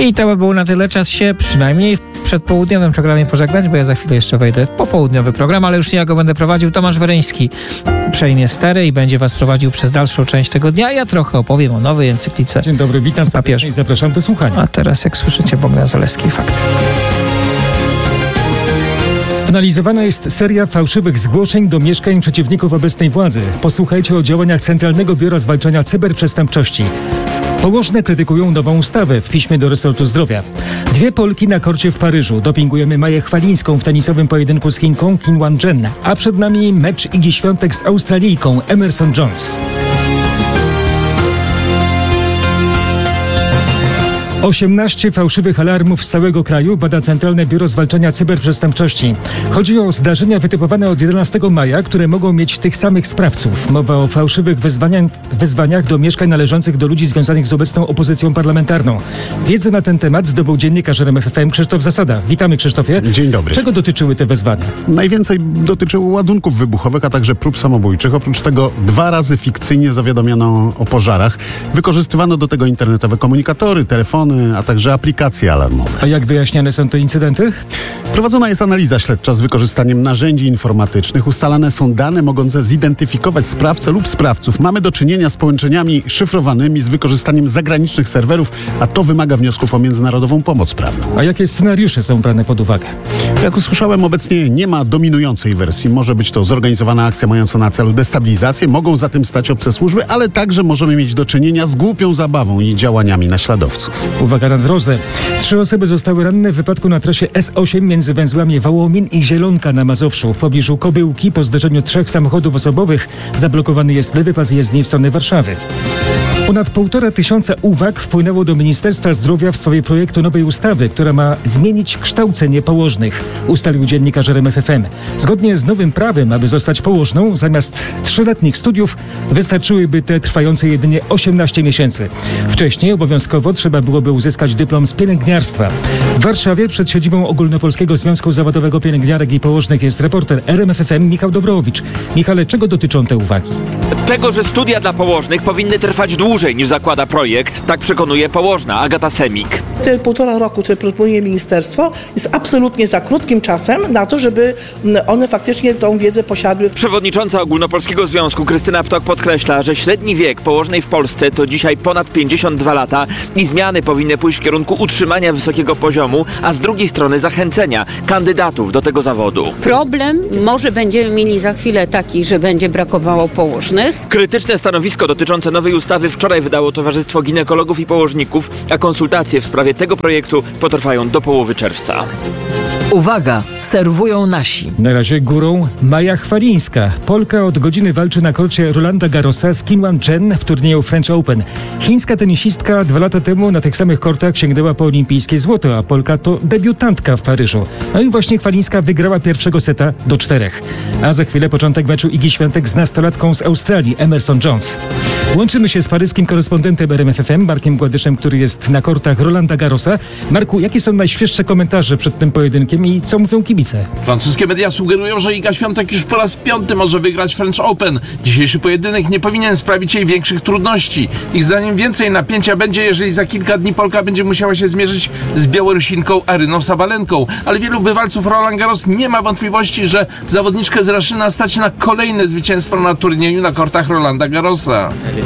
I to by było na tyle. Czas się przynajmniej w przedpołudniowym programie pożegnać, bo ja za chwilę jeszcze wejdę w popołudniowy program, ale już nie ja go będę prowadził. Tomasz Weryński przejmie stery i będzie was prowadził przez dalszą część tego dnia. Ja trochę opowiem o nowej encyklice. Dzień dobry, witam papieża i zapraszam do słuchania. A teraz, jak słyszycie, Bogdan Zalewski, Fakty. Analizowana jest seria fałszywych zgłoszeń do mieszkań przeciwników obecnej władzy. Posłuchajcie o działaniach Centralnego Biura Zwalczania Cyberprzestępczości. Położne krytykują nową ustawę w piśmie do resortu zdrowia. 2 Polki na korcie w Paryżu. Dopingujemy Maję Chwalińską w tenisowym pojedynku z Chinką Qin Yuan-Zhen. A przed nami mecz Igi Świątek z Australijką Emerson Jones. 18 fałszywych alarmów z całego kraju bada Centralne Biuro Zwalczania Cyberprzestępczości. Chodzi o zdarzenia wytypowane od 11 maja, które mogą mieć tych samych sprawców. Mowa o fałszywych wezwaniach do mieszkań należących do ludzi związanych z obecną opozycją parlamentarną. Wiedzę na ten temat zdobył dziennikarz RMF FM Krzysztof Zasada. Witamy, Krzysztofie. Dzień dobry. Czego dotyczyły te wezwania? Najwięcej dotyczyło ładunków wybuchowych, a także prób samobójczych. Oprócz tego 2 razy fikcyjnie zawiadomiono o pożarach. Wykorzystywano do tego internetowe komunikatory, telefony, a także aplikacje alarmowe. A jak wyjaśniane są te incydenty? Prowadzona jest analiza śledcza z wykorzystaniem narzędzi informatycznych. Ustalane są dane mogące zidentyfikować sprawcę lub sprawców. Mamy do czynienia z połączeniami szyfrowanymi z wykorzystaniem zagranicznych serwerów, a to wymaga wniosków o międzynarodową pomoc prawną. A jakie scenariusze są brane pod uwagę? Jak usłyszałem, obecnie nie ma dominującej wersji. Może być to zorganizowana akcja mająca na celu destabilizację. Mogą za tym stać obce służby, ale także możemy mieć do czynienia z głupią zabawą i działaniami naśladowców. Uwaga na drodze. 3 osoby zostały ranne w wypadku na trasie S8 między węzłami Wołomin i Zielonka na Mazowszu. W pobliżu Kobyłki po zderzeniu 3 samochodów osobowych zablokowany jest lewy pas jezdni w stronę Warszawy. Ponad 1500 uwag wpłynęło do Ministerstwa Zdrowia w sprawie projektu nowej ustawy, która ma zmienić kształcenie położnych, ustalił dziennikarz RMF FM. Zgodnie z nowym prawem, aby zostać położną, zamiast 3-letnich studiów wystarczyłyby te trwające jedynie 18 miesięcy. Wcześniej obowiązkowo trzeba byłoby uzyskać dyplom z pielęgniarstwa. W Warszawie przed siedzibą Ogólnopolskiego Związku Zawodowego Pielęgniarek i Położnych jest reporter RMF FM Michał Dobrowicz. Michale, czego dotyczą te uwagi? Tego, że studia dla położnych powinny trwać dłużej niż zakłada projekt, tak przekonuje położna Agata Semik. Te 1,5 roku, które proponuje ministerstwo, jest absolutnie za krótkim czasem na to, żeby one faktycznie tą wiedzę posiadły. Przewodnicząca Ogólnopolskiego Związku Krystyna Ptok podkreśla, że średni wiek położnej w Polsce to dzisiaj ponad 52 lata i zmiany powinny pójść w kierunku utrzymania wysokiego poziomu, a z drugiej strony zachęcenia kandydatów do tego zawodu. Problem może będziemy mieli za chwilę taki, że będzie brakowało położnych. Krytyczne stanowisko dotyczące nowej ustawy wczoraj wydało Towarzystwo Ginekologów i Położników, a konsultacje w sprawie tego projektu potrwają do połowy czerwca. Uwaga, serwują nasi. Na razie górą Maja Chwalińska. Polka od godziny walczy na korcie Rolanda Garrosa z Qin Yuan-Zhen w turnieju French Open. Chińska tenisistka 2 lata temu na tych samych kortach sięgnęła po olimpijskie złoto, a Polka to debiutantka w Paryżu. No i właśnie Chwalińska wygrała pierwszego seta do 4. A za chwilę początek meczu Igi Świątek z nastolatką z Australii, Emerson Jones. Łączymy się z paryskim korespondentem RMF FM, Markiem Gładyszem, który jest na kortach Rolanda Garrosa. Marku, jakie są najświeższe komentarze przed tym pojedynkiem i co mówią kibice? Francuskie media sugerują, że Iga Świątek już po raz 5. może wygrać French Open. Dzisiejszy pojedynek nie powinien sprawić jej większych trudności. Ich zdaniem więcej napięcia będzie, jeżeli za kilka dni Polka będzie musiała się zmierzyć z Białorusinką Aryną Sabalenką. Ale wielu bywalców Roland Garros nie ma wątpliwości, że zawodniczkę z Raszyna stać na kolejne zwycięstwo na turnieju na kortach Rolanda Garrosa.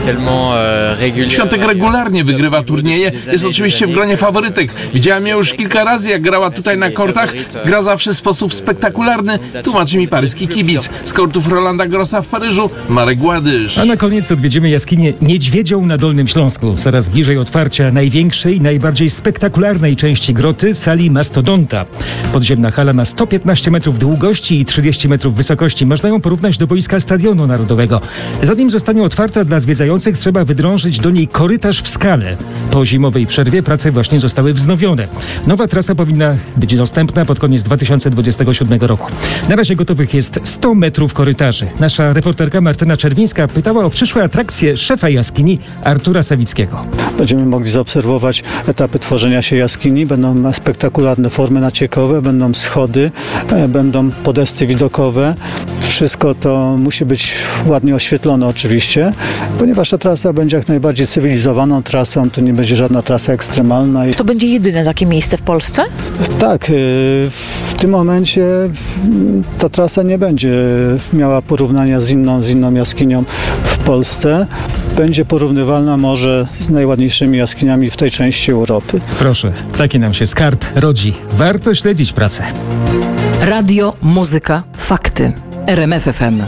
Świątek regularnie wygrywa turnieje. Jest oczywiście w gronie faworytek. Widziałem ją już kilka razy, jak grała tutaj na kortach. Gra zawsze w sposób spektakularny, tłumaczy mi paryski kibic. Z kortów Rolanda Garrosa w Paryżu, Marek Gładysz. A na koniec odwiedzimy jaskinię Niedźwiedzią na Dolnym Śląsku. Zaraz bliżej otwarcia największej, najbardziej spektakularnej części groty, sali Mastodonta. Podziemna hala ma 115 metrów długości i 30 metrów wysokości. Można ją porównać do boiska Stadionu Narodowego. Zanim zostanie otwarta dla zwiedzających, trzeba wydrążyć do niej korytarz w skale. Po zimowej przerwie prace właśnie zostały wznowione. Nowa trasa powinna być dostępna pod pod koniec 2027 roku. Na razie gotowych jest 100 metrów korytarzy. Nasza reporterka Martyna Czerwińska pytała o przyszłe atrakcje szefa jaskini Artura Sawickiego. Będziemy mogli zaobserwować etapy tworzenia się jaskini. Będą spektakularne formy naciekowe, będą schody, będą podesty widokowe. Wszystko to musi być ładnie oświetlone oczywiście, ponieważ ta trasa będzie jak najbardziej cywilizowaną trasą, to nie będzie żadna trasa ekstremalna. To będzie jedyne takie miejsce w Polsce? Tak, w tym momencie ta trasa nie będzie miała porównania z inną jaskinią w Polsce. Będzie porównywalna może z najładniejszymi jaskiniami w tej części Europy. Proszę, taki nam się skarb rodzi. Warto śledzić pracę. Radio, muzyka, fakty. RMF FM.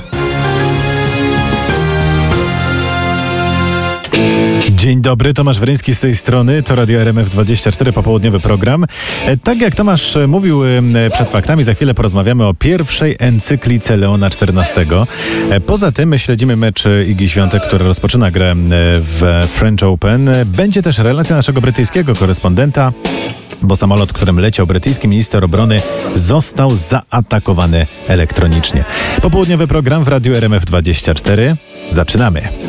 Dzień dobry, Tomasz Weryński z tej strony, to Radio RMF24, popołudniowy program. Tak jak Tomasz mówił przed faktami, za chwilę porozmawiamy o pierwszej encyklice Leona XIV. Poza tym śledzimy mecz Igi Świątek, który rozpoczyna grę w French Open. Będzie też relacja naszego brytyjskiego korespondenta, bo samolot, którym leciał brytyjski minister obrony, został zaatakowany elektronicznie. Popołudniowy program w Radiu RMF24. Zaczynamy.